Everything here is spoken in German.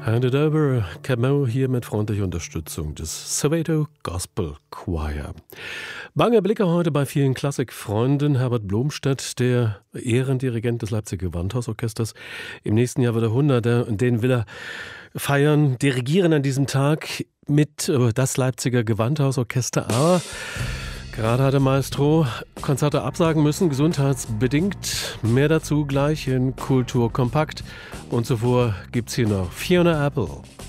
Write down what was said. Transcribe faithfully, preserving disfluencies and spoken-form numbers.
Handed Over, Camo hier mit freundlicher Unterstützung des Soweto Gospel Choir. Bange Blicke heute bei vielen Klassikfreunden. Herbert Blomstedt, der Ehrendirigent des Leipziger Gewandhausorchesters. Im nächsten Jahr wird er Hunderter und den will er feiern, dirigieren an diesem Tag mit äh, das Leipziger Gewandhausorchester. Aber gerade hat der Maestro Konzerte absagen müssen, gesundheitsbedingt. Mehr dazu gleich in Kultur kompakt. Und zuvor gibt's hier noch Fiona Apple.